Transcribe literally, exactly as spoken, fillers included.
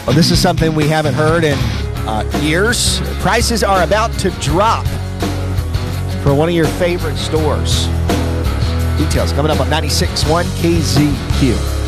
Well, this is something we haven't heard in uh, years. Prices are about to drop for one of your favorite stores. Details coming up on ninety-six point one K Z Q.